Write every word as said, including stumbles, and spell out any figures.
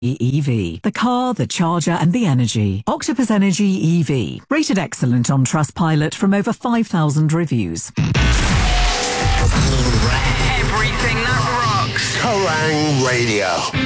E V. The car, the charger and the energy. Octopus Energy E V. Rated excellent on Trustpilot from over five thousand reviews. Everything that rocks. Kerrang Radio.